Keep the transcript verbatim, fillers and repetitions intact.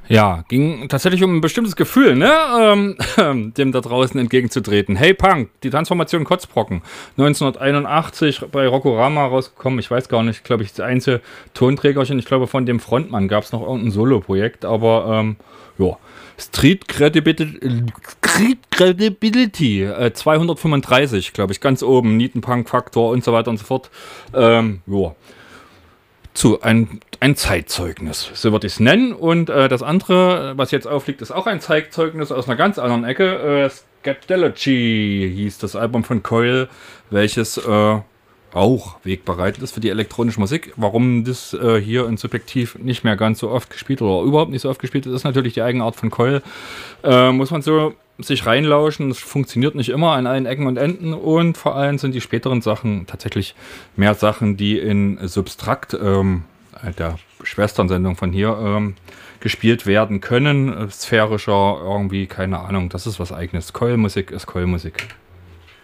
Ja, ging tatsächlich um ein bestimmtes Gefühl, ne? Ähm, dem da draußen entgegenzutreten. Hey Punk, die Transformation Kotzbrocken. neunzehnhunderteinundachtzig bei Rockorama rausgekommen. Ich weiß gar nicht, glaube ich, das einzige Tonträgerchen. Ich glaube, von dem Frontmann gab es noch irgendein Solo-Projekt, aber ähm, ja. Street Credibility, Street Credibility äh, zweihundertfünfunddreißig, glaube ich, ganz oben. Nietenpunk-Faktor und so weiter und so fort. Ähm, ja. Zu ein, ein Zeitzeugnis, so würde ich es nennen. Und äh, das andere, was jetzt aufliegt, ist auch ein Zeitzeugnis aus einer ganz anderen Ecke. Äh, Scatology hieß das Album von Coil, welches äh, auch wegbereitet ist für die elektronische Musik. Warum das äh, hier in Subjektiv nicht mehr ganz so oft gespielt oder überhaupt nicht so oft gespielt ist, ist natürlich die Eigenart von Coil. Äh, muss man so sich reinlauschen. Es funktioniert nicht immer an allen Ecken und Enden und vor allem sind die späteren Sachen tatsächlich mehr Sachen, die in Substrakt, ähm, der Schwesternsendung von hier, ähm, gespielt werden können. Sphärischer, irgendwie, keine Ahnung, das ist was Eigenes. Coil-Musik ist Coil-Musik.